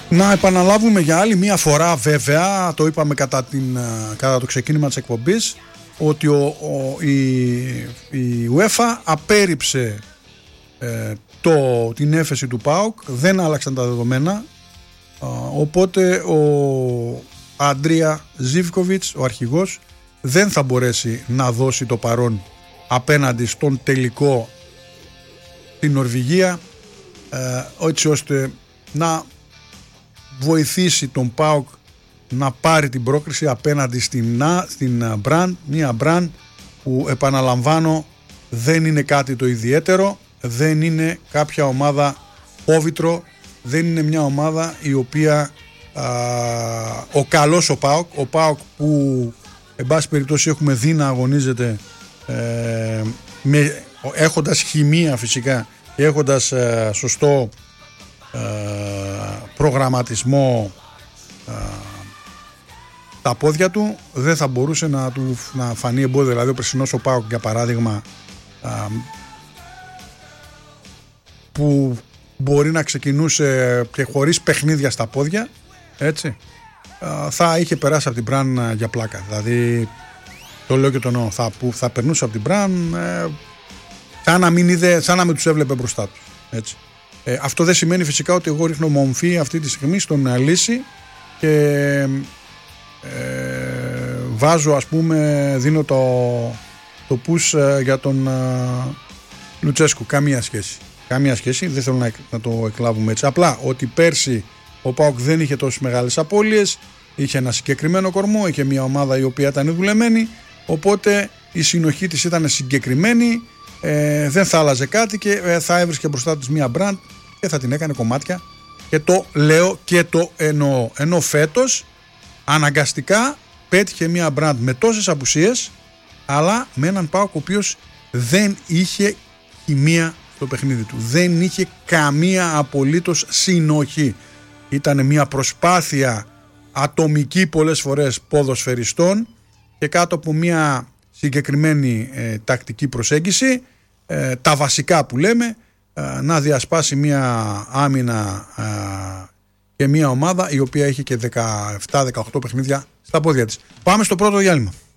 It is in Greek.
Να επαναλάβουμε για άλλη μία φορά, βέβαια, το είπαμε κατά το ξεκίνημα της εκπομπής, ότι η UEFA απέρριψε την έφεση του ΠΑΟΚ, δεν άλλαξαν τα δεδομένα, οπότε ο Αντρία Ζίβκοβιτς, ο αρχηγός, δεν θα μπορέσει να δώσει το παρόν απέναντι στον τελικό στην Νορβηγία, έτσι ώστε να βοηθήσει τον ΠΑΟΚ να πάρει την πρόκριση απέναντι στην Μπραντ, μια Μπραντ που, επαναλαμβάνω, δεν είναι κάτι το ιδιαίτερο, δεν είναι κάποια ομάδα πόβητρο, δεν είναι μια ομάδα η οποία ο καλός ο ΠΑΟΚ που εν πάση περιπτώσει έχουμε δει να αγωνίζεται έχοντας χημεία φυσικά και έχοντας σωστό προγραμματισμό τα πόδια του, δεν θα μπορούσε να φανεί εμπόδιο. Δηλαδή ο περσινός ο ΠΑΟΚ, για παράδειγμα, που μπορεί να ξεκινούσε και χωρίς παιχνίδια στα πόδια, έτσι, θα είχε περάσει από την Μπραν για πλάκα. Δηλαδή, το λέω και το εννοώ, θα περνούσε από την Μπραν σαν να μην τους έβλεπε μπροστά του. Έτσι. Αυτό δεν σημαίνει φυσικά ότι εγώ ρίχνω μομφή αυτή τη στιγμή στον Λύση και βάζω, ας πούμε, δίνω το push για τον Λουτσέσκου. Καμία σχέση, δεν θέλω να το εκλάβουμε έτσι. Απλά ότι πέρσι ο ΠΑΟΚ δεν είχε τόσες μεγάλες απώλειες, είχε ένα συγκεκριμένο κορμό, είχε μια ομάδα η οποία ήταν δουλεμένη, οπότε η συνοχή της ήταν συγκεκριμένη, δεν θα άλλαζε κάτι και θα έβρισκε μπροστά της μια Μπραντ και θα την έκανε κομμάτια, και το λέω και το εννοώ. Ενώ φέτος αναγκαστικά πέτυχε μια Μπραντ με τόσες απουσίες, αλλά με έναν ΠΑΟΚ ο οποίος δεν είχε χημεία στο παιχνίδι του, δεν είχε καμία απολύτως συνοχή. Ήταν μια προσπάθεια ατομική πολλές φορές ποδοσφαιριστών και κάτω από μια συγκεκριμένη τακτική προσέγγιση, τα βασικά που λέμε, να διασπάσει μια άμυνα και μια ομάδα η οποία είχε και 17-18 παιχνίδια στα πόδια της. Πάμε στο πρώτο διάλειμμα.